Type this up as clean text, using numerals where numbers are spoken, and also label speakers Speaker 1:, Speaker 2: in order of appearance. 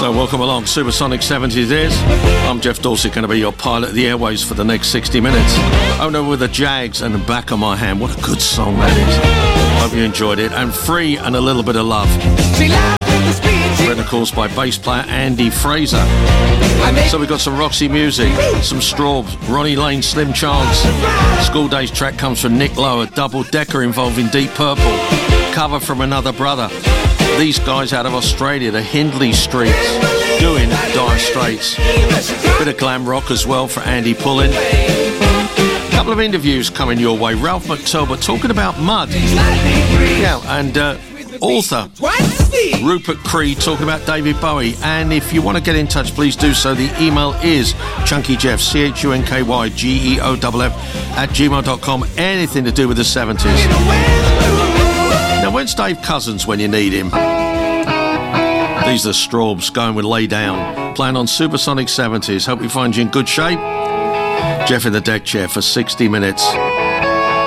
Speaker 1: Well, welcome along. Supersonic 70s is. I'm Jeff Dorsey, going to be your pilot of the airways for the next 60 minutes. Owner with the Jags and the back of my hand. What a good song that is. Hope you enjoyed it. And Free and a Little Bit of Love. Written, of course, by bass player Andy Fraser. So we've got some Roxy music, some Straubs, Ronnie Lane, Slim Chance. School Days track comes from Nick Lowe, a double decker involving Deep Purple. Cover from Another Brother. These guys out of Australia, the Hindley Streets, doing Dire Straits. Bit of glam rock as well for Andy Pullen. A couple of interviews coming your way. Ralph McTelbert talking about mud. Yeah, and author Rupert Creed talking about David Bowie. And if you want to get in touch, please do so. The email is chunkyjeff, CHUNKYGEOFF @gmail.com. Anything to do with the 70s. Now, when's Dave Cousins when you need him? These are the Straubs going with Lay Down, playing on Supersonic 70s. Hope we find you in good shape. Jeff in the deck chair for 60 minutes.